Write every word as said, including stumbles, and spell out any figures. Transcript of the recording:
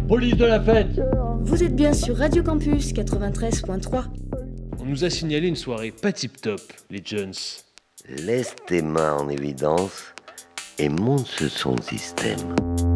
police de la fête. Vous êtes bien sur Radio Campus quatre-vingt-treize point trois. On nous a signalé une soirée pas tip-top, les Jones. Laisse tes mains en évidence et monte ce son de système.